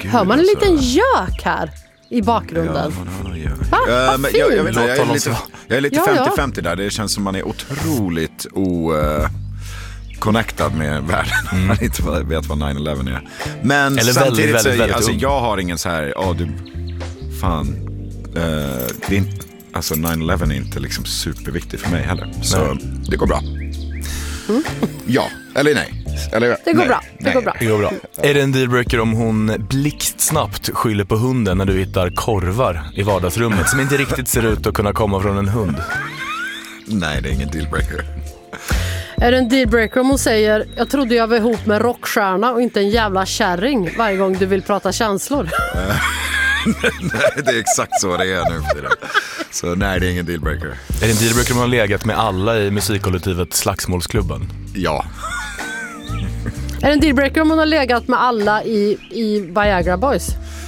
Hör man en liten gök här i bakgrunden? Ja, men jag är lite 50-50 där. Det känns som man är otroligt connectad med världen. Man inte vet vad 9/11 är. Men eller samtidigt väldigt, alltså, jag har ingen så här, det är inte, alltså 9/11 är inte liksom superviktig för mig heller. Så det går bra. Ja, eller nej. Eller, det går bra. Det går bra. Är det en dealbreaker om hon blixtsnabbt skyller på hunden när du hittar korvar i vardagsrummet som inte riktigt ser ut att kunna komma från en hund? Nej, det är ingen dealbreaker. Är det en dealbreaker om hon säger jag trodde jag var ihop med rockstjärna och inte en jävla kärring varje gång du vill prata känslor? Nej, det är exakt så det är nu för det. Så nej, det är ingen dealbreaker. Är det en dealbreaker om man har legat med alla i musikkollektivet Slagsmålsklubben? Ja. Är det en dealbreaker om hon har legat med alla i Viagra Boys?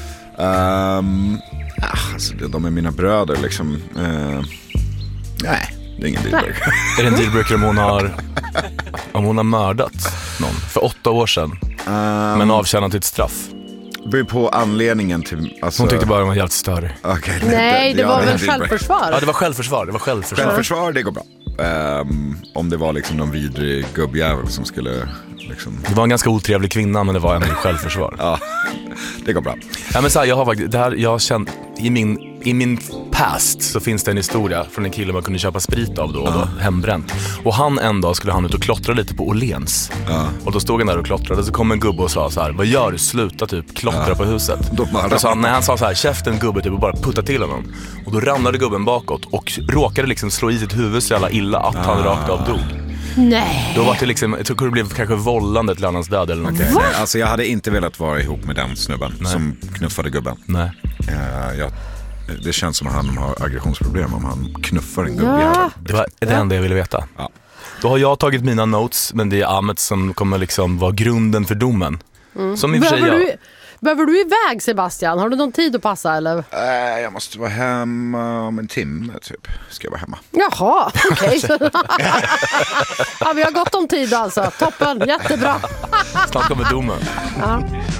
Alltså, de är mina bröder liksom. Nej, det är ingen dealbreaker. Är det en dealbreaker om hon har mördat någon för 8 år sedan men avtjänat ett straff? Det beror på anledningen till... Alltså... Hon tyckte bara de var helt större. Okay, nej, det var väl självförsvar? Ja, det var självförsvar. Självförsvar, det går bra. Om det var liksom någon vidrig gubbjävel som skulle... Liksom... Det var en ganska otrevlig kvinna, men det var ändå självförsvar. Ja, det går bra. Ja, men så här, jag har faktiskt... Det här, jag har känt... I min past så finns det en historia från en kille man kunde köpa sprit av då, hembränt. Och en dag skulle han ut och klottra lite på Åhléns. Och då stod han där och klottrade, och så kom en gubbe och sa så här: vad gör du? Sluta typ klottra på huset. Och så han sa så här: käften gubbe, typ, och bara putta till honom. Och då ramlade gubben bakåt och råkade liksom slå i sitt huvud så jävla illa att han rakt av dog. Nej. Då var det liksom, jag tror det blev kanske vållande till annans död eller någonting. Nej, alltså jag hade inte velat vara ihop med den snubben som knuffade gubben. Nej. Det känns som att han har aggressionsproblem om han knuffar en gubbe. Det var det enda jag ville veta. Ja. Då har jag tagit mina notes, men det är Ahmet som kommer liksom vara grunden för domen. Som i och för sig Behöver du iväg, Sebastian? Har du någon tid att passa eller? Jag måste vara hemma om en timme typ. Ska jag vara hemma? Jaha, okej. Ja, vi har gott om tid alltså. Toppen, jättebra. Snart kommer domen. Ja.